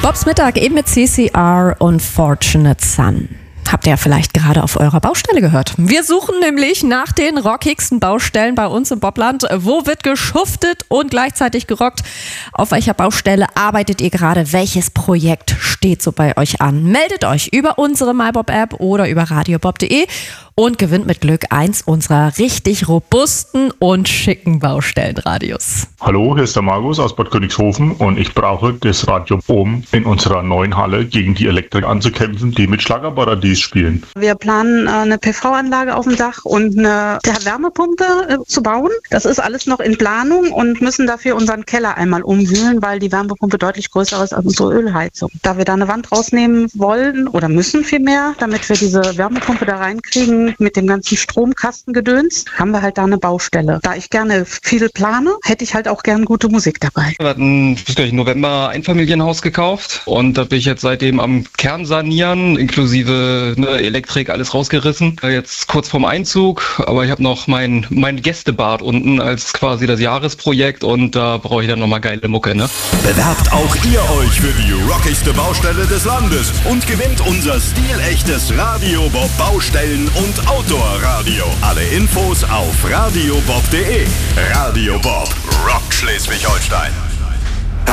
Bobs Mittag eben mit CCR und Fortunate Son. Habt ihr ja vielleicht gerade auf eurer Baustelle gehört. Wir suchen nämlich nach den rockigsten Baustellen bei uns im Bobland. Wo wird geschuftet und gleichzeitig gerockt? Auf welcher Baustelle arbeitet ihr gerade? Welches Projekt steht so bei euch an? Meldet euch über unsere MyBob-App oder über radiobob.de und gewinnt mit Glück eins unserer richtig robusten und schicken Baustellenradios. Hallo, hier ist der Markus aus Bad Königshofen und ich brauche das Radio, um in unserer neuen Halle gegen die Elektrik anzukämpfen, die mit Schlagerparadies spielen. Wir planen eine PV-Anlage auf dem Dach und eine Wärmepumpe zu bauen. Das ist alles noch in Planung und müssen dafür unseren Keller einmal umwühlen, weil die Wärmepumpe deutlich größer ist als unsere Ölheizung. Da wir da eine Wand rausnehmen wollen oder müssen vielmehr, damit wir diese Wärmepumpe da reinkriegen, mit dem ganzen Stromkastengedöns, haben wir halt da eine Baustelle. Da ich gerne viel plane, hätte ich halt auch gern gute Musik dabei. Wir hatten im November ein Einfamilienhaus gekauft und da bin ich jetzt seitdem am Kern sanieren, inklusive Elektrik, alles rausgerissen. Jetzt kurz vorm Einzug, aber ich habe noch mein Gästebad unten als quasi das Jahresprojekt und da brauche ich dann nochmal geile Mucke, ne? Bewerbt auch ihr euch für die rockigste Baustelle des Landes und gewinnt unser stilechtes Radio Bob Baustellen- und Outdoor-Radio. Alle Infos auf radiobob.de. Radio Bob, rockt Schleswig-Holstein.